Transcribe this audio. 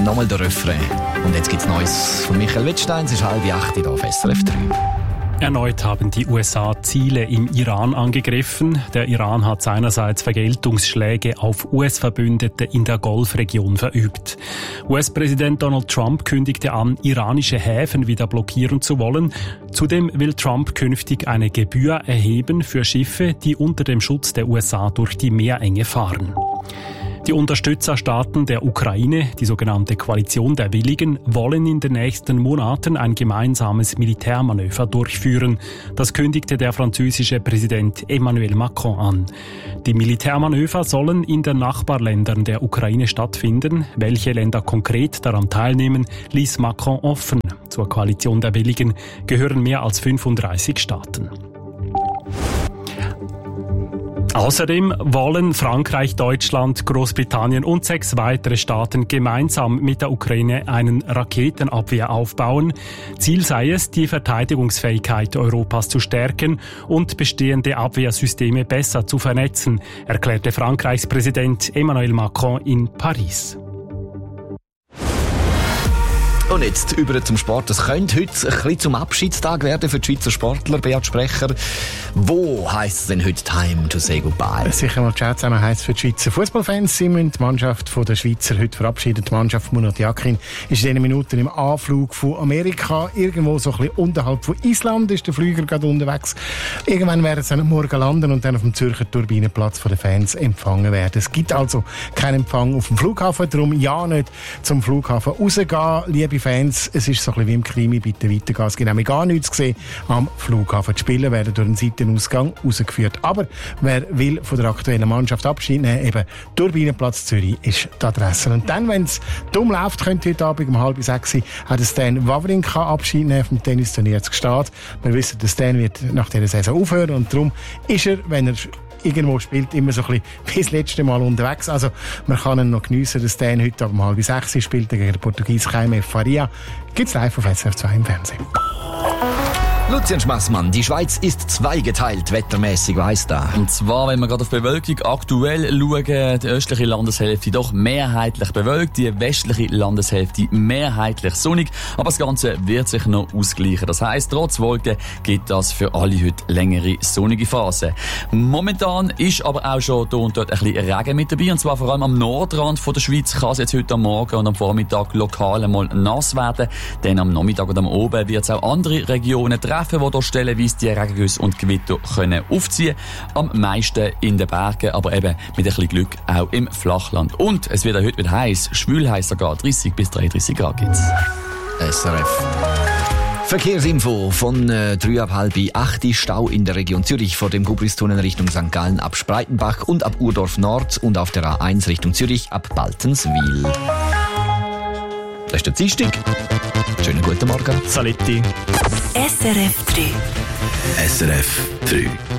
nochmal der Refrain. Und jetzt gibt's Neues von Michael Wittstein. Es ist 7:30 hier auf SRF 3. Erneut haben die USA Ziele im Iran angegriffen. Der Iran hat seinerseits Vergeltungsschläge auf US-Verbündete in der Golfregion verübt. US-Präsident Donald Trump kündigte an, iranische Häfen wieder blockieren zu wollen. Zudem will Trump künftig eine Gebühr erheben für Schiffe, die unter dem Schutz der USA durch die Meerenge fahren. Die Unterstützerstaaten der Ukraine, die sogenannte Koalition der Willigen, wollen in den nächsten Monaten ein gemeinsames Militärmanöver durchführen. Das kündigte der französische Präsident Emmanuel Macron an. Die Militärmanöver sollen in den Nachbarländern der Ukraine stattfinden. Welche Länder konkret daran teilnehmen, ließ Macron offen. Zur Koalition der Willigen gehören mehr als 35 Staaten. Außerdem wollen Frankreich, Deutschland, Großbritannien und 6 weitere Staaten gemeinsam mit der Ukraine einen Raketenabwehr aufbauen. Ziel sei es, die Verteidigungsfähigkeit Europas zu stärken und bestehende Abwehrsysteme besser zu vernetzen, erklärte Frankreichs Präsident Emmanuel Macron in Paris. Und jetzt über zum Sport. Es könnte heute ein bisschen zum Abschiedstag werden für die Schweizer Sportler. Beat Sprecher, wo heisst es denn heute «Time to say goodbye»? Sicher mal Ciao zusammen heisst für die Schweizer Fußballfans. Sie müssen die Mannschaft der Schweizer heute verabschieden. Die Mannschaft von Murat Yakin ist in diesen Minuten im Anflug von Amerika. Irgendwo so ein bisschen unterhalb von Island ist der Flüger gerade unterwegs. Irgendwann werden sie am Morgen landen und dann auf dem Zürcher Turbinenplatz von den Fans empfangen werden. Es gibt also keinen Empfang auf dem Flughafen. Darum ja nicht zum Flughafen rausgehen, liebe Fans. Es ist so ein bisschen wie im Krimi, bitte weitergehen. Es gibt nämlich gar nichts gesehen am Flughafen. Die Spieler werden durch den Seitenausgang rausgeführt. Aber wer will von der aktuellen Mannschaft Abschied nehmen, eben Turbinenplatz Zürich ist die Adresse. Und dann, wenn es dumm läuft, könnte heute Abend um 5:30 hat Stan Wawrinka Abschied nehmen vom Tennisturnier zu Gstaad. Wir wissen, der Stan wird nach dieser Saison aufhören und darum ist er, wenn er irgendwo spielt, immer so ein bisschen wie das letzte Mal unterwegs. Also, man kann ihn noch geniessen. Der Stan heute ab um 5:30 spielt gegen den Portugies Jaime Faria. Gibt's live auf SRF 2 im Fernsehen. Lucian Schmassmann, die Schweiz ist zweigeteilt, wettermäßig, weiss da. Und zwar, wenn wir gerade auf Bewölkung aktuell schauen, die östliche Landeshälfte doch mehrheitlich bewölkt, die westliche Landeshälfte mehrheitlich sonnig, aber das Ganze wird sich noch ausgleichen. Das heisst, trotz Wolken gibt das für alle heute längere sonnige Phasen. Momentan ist aber auch schon hier und dort ein bisschen Regen mit dabei, und zwar vor allem am Nordrand von der Schweiz kann es jetzt heute am Morgen und am Vormittag lokal einmal nass werden, denn am Nachmittag und am Oben wird es auch andere Regionen treffen, die hier stellenweise die Regengüsse und Gewitter können aufziehen. Am meisten in den Bergen, aber eben mit ein bisschen Glück auch im Flachland. Und es wird auch heute wieder heiß, schwül heiß sogar, 30 bis 33 Grad gibt's. SRF. Verkehrsinfo von 3 ab 7:30 Stau in der Region Zürich vor dem Gubristunnel Richtung St. Gallen ab Spreitenbach und ab Urdorf Nord und auf der A1 Richtung Zürich ab Baltenswil. Das ist der Dienstag. Schönen guten Morgen. Saletti. SRF 3. SRF 3.